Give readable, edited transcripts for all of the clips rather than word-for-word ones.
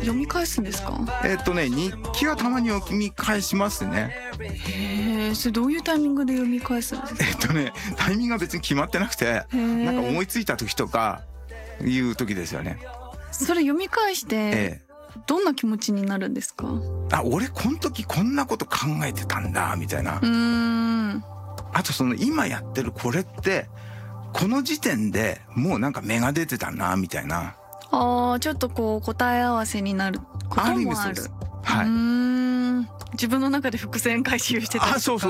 読み返すんですか？ 日記はたまに読み返しますね。 へえ、それどういうタイミングで読み返すんですか？ タイミングが別に決まってなくて、なんか思いついた時とかいう時ですよね。 それ読み返してどんな気持ちになるんですか？ 俺この時こんなこと考えてたんだみたいな。あと今やってるこれってこの時点でもうなんか芽が出てたなみたいな。 ちょっとこう答え合わせになることもある。 ある意味そうです。はい。 自分の中で伏線回収してたりとか。 そう。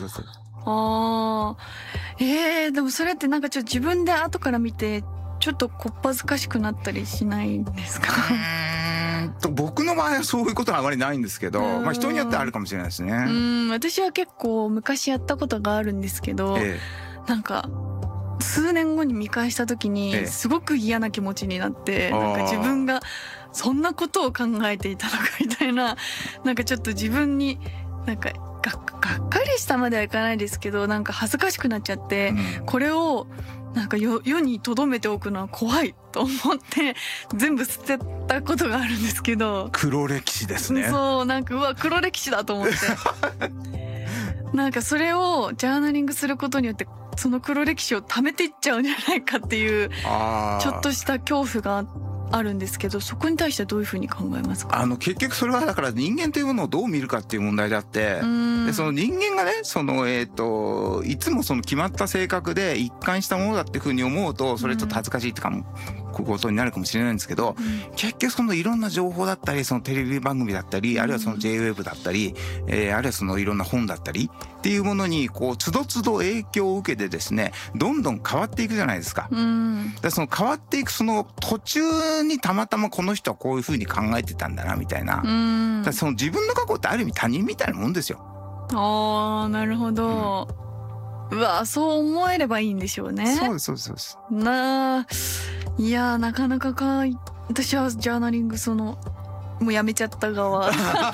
でもそれってなんかちょっと自分で後から見てちょっとこっぱずかしくなったりしないんですか？ 僕の場合はそういうことはあまりないんですけど、人によってはあるかもしれないですね。 私は結構昔やったことがあるんですけど、なんか数年後に見返した時にすごく嫌な気持ちになって、なんか自分がそんなことを考えていたのかみたいな、なんかちょっと自分になんかがっかりしたまではいかないですけど、なんか恥ずかしくなっちゃって、これをなんか世に留めておくのは怖いと思って全部捨てたことがあるんですけど。 黒歴史ですね。 そう、なんか黒歴史だと思ってなんかそれをジャーナリングすることによってその黒歴史を溜めていっちゃうんじゃないかっていうちょっとした恐怖があるんですけど、そこに対してはどういうふうに考えますか？ 結局それはだから人間というものをどう見るかっていう問題であって、でその人間がねいつもその決まった性格で一貫したものだっていうふうに思うとそれちょっと恥ずかしいってことになるかもしれないんですけど、結局そのいろんな情報だったりそのテレビ番組だったりあるいはその J-WEB だったり、あるいはそのいろんな本だったりっていうものにこうつどつど影響を受けてですねどんどん変わっていくじゃないですか。でその変わっていくその途中にたまたまこの人はこういうふうに考えてたんだなみたいな。だその自分の過去ってある意味他人みたいなもんですよ。 なるほど。そう思えればいいんでしょうね。 そうです。 いやなかなか私はジャーナリングもうやめちゃった側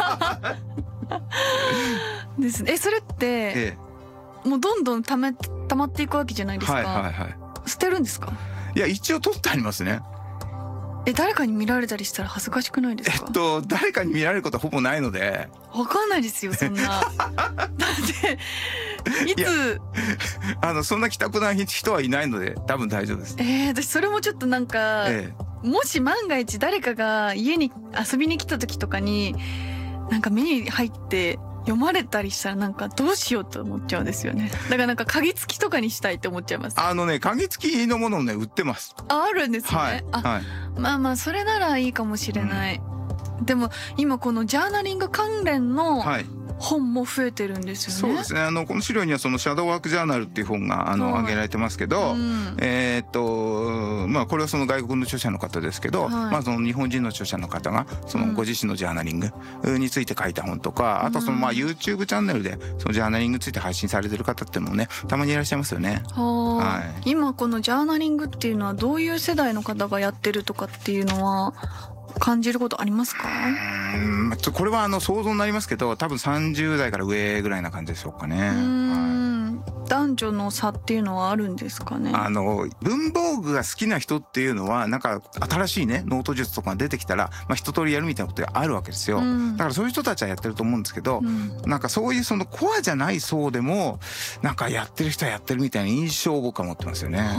ですね。それって、もうどんどん溜まっていくわけじゃないですか。捨てるんですか？ いや一応取ってありますね。 誰かに見られたりしたら恥ずかしくないですか？ 誰かに見られることはほぼないので。 わかんないですよそんなだっていつそんな気たくな人はいないので多分大丈夫です。 私それもちょっとなんか、もし万が一誰かが家に遊びに来た時とかになんか目に入って読まれたりしたらなんかどうしようと思っちゃうんですよね。だからなんか鍵付きとかにしたいって思っちゃいます。 鍵付きのものをね売ってます。 あるんですね。まあそれならいいかもしれない。でも今このジャーナリング関連の本も増えてるんですよね。 そうですね。この資料にはそのシャドーワークジャーナルっていう本が挙げられてますけど、これはその外国の著者の方ですけど、その日本人の著者の方がそのご自身のジャーナリングについて書いた本とか、あとそのYouTube チャンネルでそのジャーナリングについて配信されてる方っていうのもねたまにいらっしゃいますよね。 今このジャーナリングっていうのはどういう世代の方がやってるとかっていうのは感じることありますか？ これは想像になりますけど多分30代から上ぐらいな感じでしょうかね。 男女の差っていうのはあるんですかね？ 文房具が好きな人っていうのはなんか新しいねノート術とかが出てきたら、一通りやるみたいなことがあるわけですよ。だからそういう人たちはやってると思うんですけど、なんかそういうそのコアじゃない層でもなんかやってる人はやってるみたいな印象を僕は持ってますよね。